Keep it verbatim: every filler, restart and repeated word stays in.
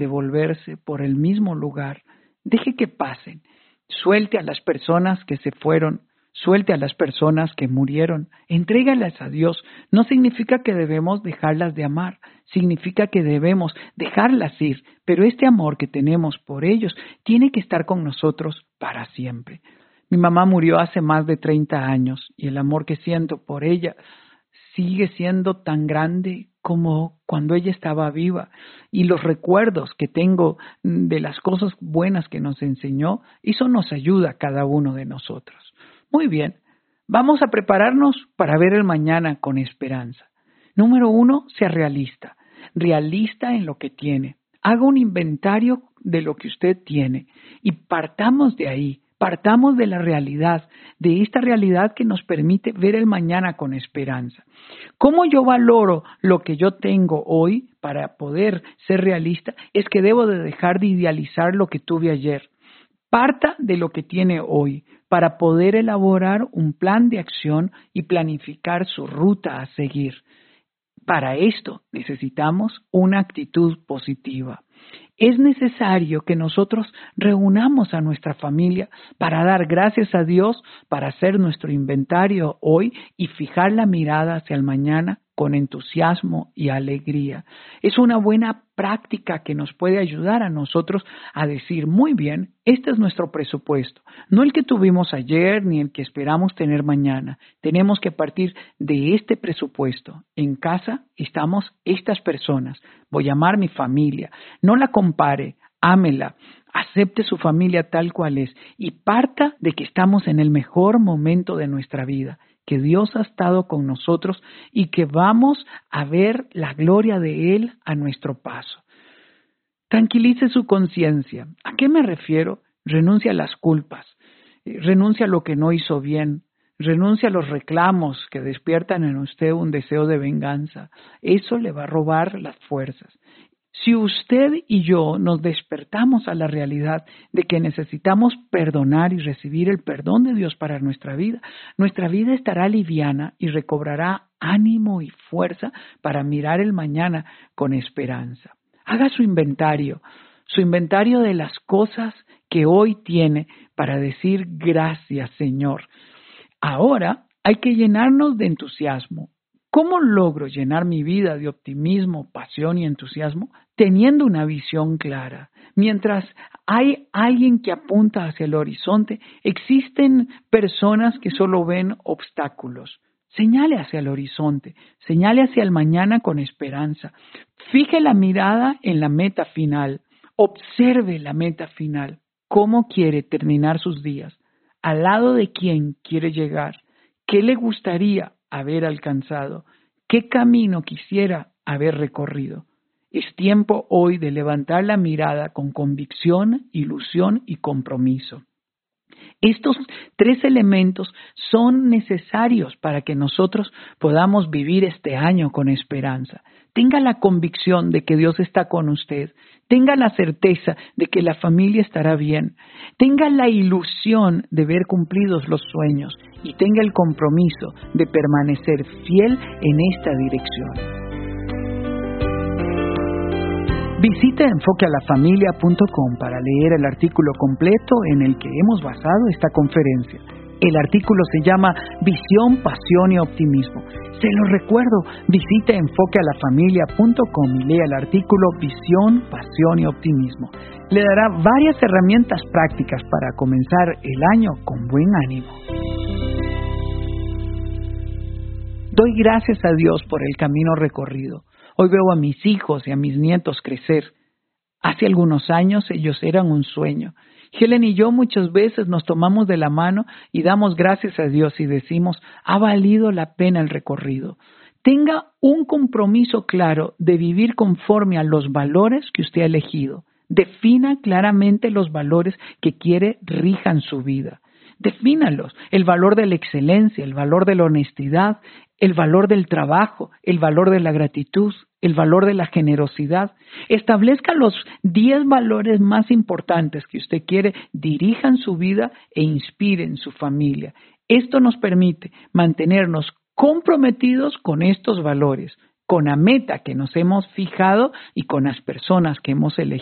de volverse por el mismo lugar. Deje que pasen. Suelte a las personas que se fueron. Suelte a las personas que murieron. Entrégalas a Dios. No significa que debemos dejarlas de amar. Significa que debemos dejarlas ir. Pero este amor que tenemos por ellos tiene que estar con nosotros para siempre. Mi mamá murió hace más de treinta años y el amor que siento por ella sigue siendo tan grande como cuando ella estaba viva. Y los recuerdos que tengo de las cosas buenas que nos enseñó, eso nos ayuda a cada uno de nosotros. Muy bien, vamos a prepararnos para ver el mañana con esperanza. Número uno, sea realista. Realista en lo que tiene. Haga un inventario de lo que usted tiene y partamos de ahí. Partamos de la realidad, de esta realidad que nos permite ver el mañana con esperanza. ¿Cómo yo valoro lo que yo tengo hoy para poder ser realista? Es que debo de dejar de idealizar lo que tuve ayer. Parta de lo que tiene hoy para poder elaborar un plan de acción y planificar su ruta a seguir. Para esto necesitamos una actitud positiva. Es necesario que nosotros reunamos a nuestra familia para dar gracias a Dios, para hacer nuestro inventario hoy y fijar la mirada hacia el mañana con entusiasmo y alegría. Es una buena práctica que nos puede ayudar a nosotros a decir, muy bien, este es nuestro presupuesto, no el que tuvimos ayer ni el que esperamos tener mañana. Tenemos que partir de este presupuesto. En casa estamos estas personas. Voy a amar mi familia. No la compare, ámela. Acepte su familia tal cual es y parta de que estamos en el mejor momento de nuestra vida, que Dios ha estado con nosotros y que vamos a ver la gloria de Él a nuestro paso. Tranquilice su conciencia. ¿A qué me refiero? Renuncia a las culpas, renuncia a lo que no hizo bien, renuncia a los reclamos que despiertan en usted un deseo de venganza. Eso le va a robar las fuerzas. Si usted y yo nos despertamos a la realidad de que necesitamos perdonar y recibir el perdón de Dios para nuestra vida, nuestra vida estará liviana y recobrará ánimo y fuerza para mirar el mañana con esperanza. Haga su inventario, su inventario de las cosas que hoy tiene para decir gracias, Señor. Ahora hay que llenarnos de entusiasmo. ¿Cómo logro llenar mi vida de optimismo, pasión y entusiasmo? Teniendo una visión clara. Mientras hay alguien que apunta hacia el horizonte, existen personas que solo ven obstáculos. Señale hacia el horizonte, señale hacia el mañana con esperanza. Fije la mirada en la meta final. Observe la meta final. ¿Cómo quiere terminar sus días? ¿Al lado de quién quiere llegar? ¿Qué le gustaría haber alcanzado? ¿Qué camino quisiera haber recorrido? Es tiempo hoy de levantar la mirada con convicción, ilusión y compromiso. Estos tres elementos son necesarios para que nosotros podamos vivir este año con esperanza. Tenga la convicción de que Dios está con usted. Tenga la certeza de que la familia estará bien. Tenga la ilusión de ver cumplidos los sueños y tenga el compromiso de permanecer fiel en esta dirección. Visita enfoque a la familia punto com para leer el artículo completo en el que hemos basado esta conferencia. El artículo se llama Visión, Pasión y Optimismo. Se lo recuerdo, visita enfoque a la familia punto com y lea el artículo Visión, Pasión y Optimismo. Le dará varias herramientas prácticas para comenzar el año con buen ánimo. Doy gracias a Dios por el camino recorrido. Hoy veo a mis hijos y a mis nietos crecer. Hace algunos años ellos eran un sueño. Helen y yo muchas veces nos tomamos de la mano y damos gracias a Dios y decimos, ha valido la pena el recorrido. Tenga un compromiso claro de vivir conforme a los valores que usted ha elegido. Defina claramente los valores que quiere rijan su vida. Defínalos, el valor de la excelencia, el valor de la honestidad, el valor del trabajo, el valor de la gratitud, el valor de la generosidad. Establezca los diez valores más importantes que usted quiere dirijan su vida e inspiren su familia. Esto nos permite mantenernos comprometidos con estos valores, con la meta que nos hemos fijado y con las personas que hemos elegido.